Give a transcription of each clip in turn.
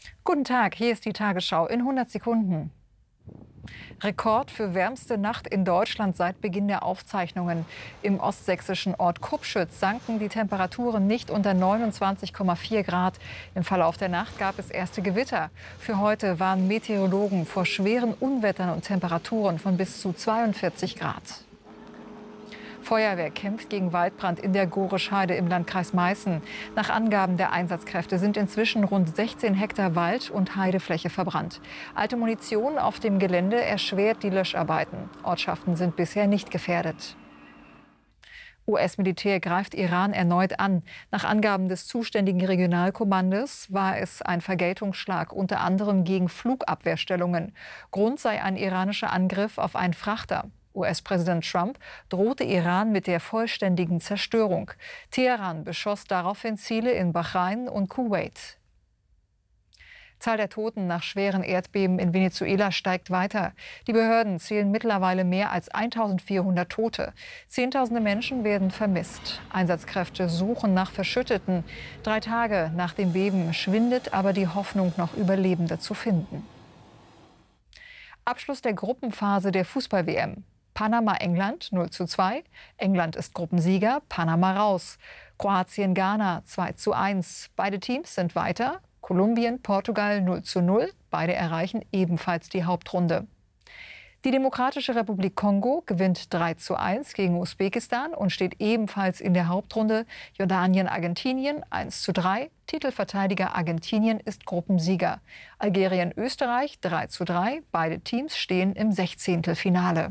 Guten Tag, hier ist die Tagesschau in 100 Sekunden. Rekord für wärmste Nacht in Deutschland seit Beginn der Aufzeichnungen. Im ostsächsischen Ort Kupschütz sanken die Temperaturen nicht unter 29,4 Grad. Im Verlauf der Nacht gab es erste Gewitter. Für heute warnen Meteorologen vor schweren Unwettern und Temperaturen von bis zu 42 Grad. Feuerwehr kämpft gegen Waldbrand in der Gorescheide im Landkreis Meißen. Nach Angaben der Einsatzkräfte sind inzwischen rund 16 Hektar Wald- und Heidefläche verbrannt. Alte Munition auf dem Gelände erschwert die Löscharbeiten. Ortschaften sind bisher nicht gefährdet. US-Militär greift Iran erneut an. Nach Angaben des zuständigen Regionalkommandos war es ein Vergeltungsschlag, unter anderem gegen Flugabwehrstellungen. Grund sei ein iranischer Angriff auf einen Frachter. US-Präsident Trump drohte Iran mit der vollständigen Zerstörung. Teheran beschoss daraufhin Ziele in Bahrain und Kuwait. Zahl der Toten nach schweren Erdbeben in Venezuela steigt weiter. Die Behörden zählen mittlerweile mehr als 1400 Tote. Zehntausende Menschen werden vermisst. Einsatzkräfte suchen nach Verschütteten. 3 Tage nach dem Beben schwindet aber die Hoffnung, noch Überlebende zu finden. Abschluss der Gruppenphase der Fußball-WM. Panama-England 0:2. England ist Gruppensieger, Panama raus. Kroatien-Ghana 2:1. Beide Teams sind weiter. Kolumbien-Portugal 0:0. Beide erreichen ebenfalls die Hauptrunde. Die Demokratische Republik Kongo gewinnt 3:1 gegen Usbekistan und steht ebenfalls in der Hauptrunde. Jordanien-Argentinien 1:3. Titelverteidiger Argentinien ist Gruppensieger. Algerien-Österreich 3:3. Beide Teams stehen im Sechzehntelfinale.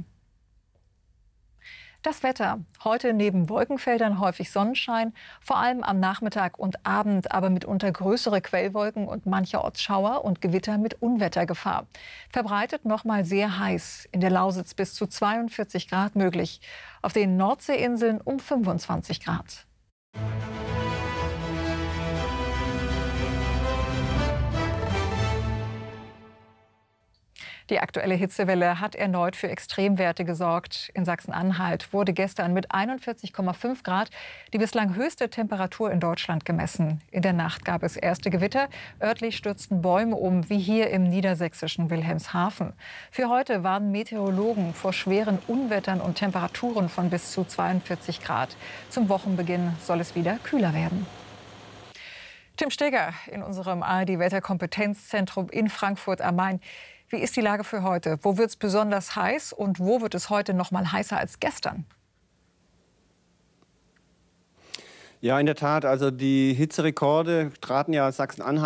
Das Wetter. Heute neben Wolkenfeldern häufig Sonnenschein, vor allem am Nachmittag und Abend, aber mitunter größere Quellwolken und mancherorts Schauer und Gewitter mit Unwettergefahr. Verbreitet nochmal sehr heiß. In der Lausitz bis zu 42 Grad möglich. Auf den Nordseeinseln um 25 Grad. Die aktuelle Hitzewelle hat erneut für Extremwerte gesorgt. In Sachsen-Anhalt wurde gestern mit 41,5 Grad die bislang höchste Temperatur in Deutschland gemessen. In der Nacht gab es erste Gewitter. Örtlich stürzten Bäume um, wie hier im niedersächsischen Wilhelmshaven. Für heute warnen Meteorologen vor schweren Unwettern und Temperaturen von bis zu 42 Grad. Zum Wochenbeginn soll es wieder kühler werden. Tim Steger in unserem ARD-Wetterkompetenzzentrum in Frankfurt am Main. Wie ist die Lage für heute? Wo wird es besonders heiß und wo wird es heute noch mal heißer als gestern? Ja, in der Tat. Also die Hitzerekorde traten ja Sachsen-Anhalt